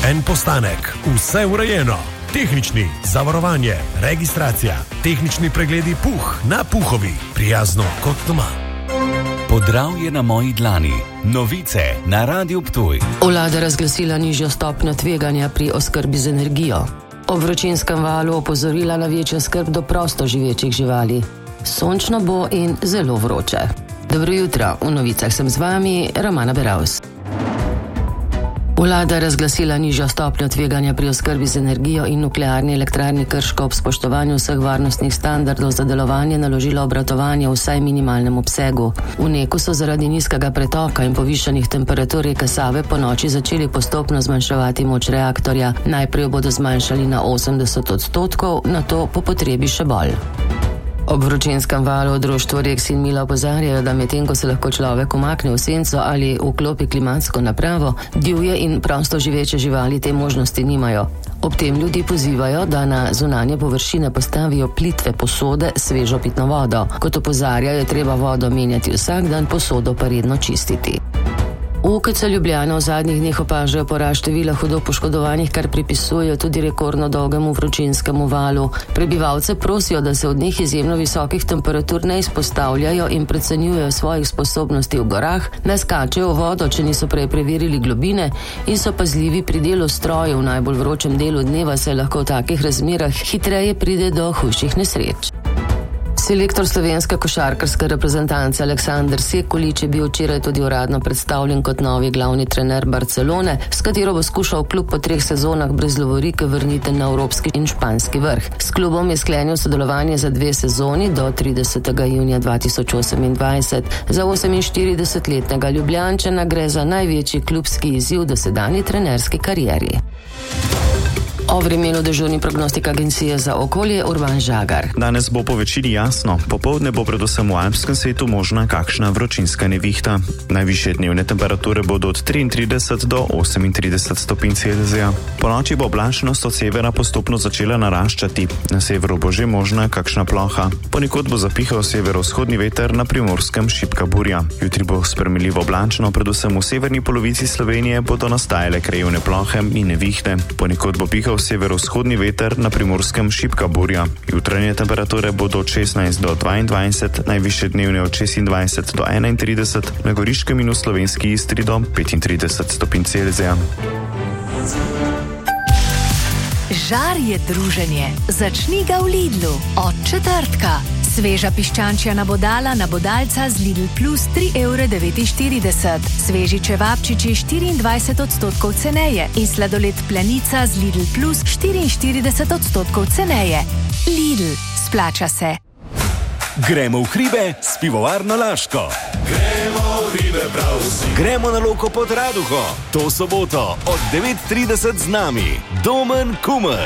en postanek, vse urejeno. Tehnični, zavarovanje, registracija, tehnični pregledi Puh na Puhovi, prijazno kot doma. Podravje na moji dlani. Novice na Radiu Ptuj. Vlada razglasila nižjo stopnjo tveganja pri oskrbi z energijo. Ob vročinskem valu opozorila na večjo skrb do prosto živečih živali. Sončno bo in zelo vroče. Dobro jutro, v novicah sem z vami, Romana Beravs. Vlada razglasila nižjo stopnjo tveganja pri oskrbi z energijo in nuklearni elektrarni Krško ob spoštovanju vseh varnostnih standardov za delovanje naložila obratovanje v vsaj minimalnem obsegu. V NEK-u so zaradi nizkega pretoka in povišanih temperatur reke Save po noči začeli postopno zmanjševati moč reaktorja. Najprej jo bodo zmanjšali na 80%, nato po potrebi še bolj. Ob vročinskem valu v društvu Rex in Mila opozarjajo, da medtem ko se lahko človek umakne v senco ali vklopi klimatsko napravo, divje in prosto živeče živali te možnosti nimajo. Ob tem ljudi pozivajo, da na zunanje površine postavijo plitve posode s svežo pitno vodo. Kot opozarjajo, je treba vodo menjati vsak dan, posodo pa redno čistiti. V UKC Ljubljana v zadnjih dneh opažajo porast števila hudo poškodovanih, kar pripisujejo tudi rekordno dolgemu vročinskemu valu. Prebivalce prosijo, da se od njih izjemno visokih temperatur ne izpostavljajo in precenjujejo svojih sposobnosti v gorah, ne skačejo v vodo, če niso prej preverili globine in so pazljivi pri delu strojev. V najbolj vročem delu dneva se lahko v takih razmerah hitreje pride do hujših nesreč. Selektor slovenske košarkarske reprezentance Aleksander Sekulič je bil včeraj tudi uradno predstavljen kot novi glavni trener Barcelone, s katero bo skušal klub po 3 sezonah brez lovorike vrniti na evropski in španski vrh. S klubom je sklenil sodelovanje za 2 sezoni do 30. junija 2028. Za 48-letnega Ljubljančana gre za največji klubski izziv v dosedanji trenerski karieri. O vremenu dežurni prognostik Agencije za okolje Urban Žagar. Danes bo po večini jasno, popoldne bo predvsem v alpskem svetu možna kakšna vročinska nevihta. Najvišje dnevne temperature bodo od 33 do 38 stopinj Celzija. Po noči bo oblačnost od severa postopno začela naraščati. Na severu bo že možna kakšna ploha. Ponekod bo zapihal severovzhodni veter, na Primorskem šibka burja. Jutri bo spremenljivo oblačno, predvsem v severni polovici Slovenije bodo nastajale krajevne plohe in nevihte. Ponekod bo pihal severovzhodni veter, na Primorskem šibka burja. Jutranje temperature bodo od 16 do 22, najvišje dnevne od 26 do 31, na Goriškem in v slovenski Istri do 35 stopinj Celzija. Žar je druženje. Začni ga v Lidlu. Od četrtka. Sveža piščančja nabodala nabodalca z Lidl Plus 3,49 €. Sveži čevapčiči 24% ceneje in sladoled Planica z Lidl Plus 44% ceneje. Lidl, splača se. Gremo v hribe s pivovarno Laško. Gremo v hribe prav vsi. Gremo na Loko pod Raduho. To soboto od 9:30 z nami Domen Kumer.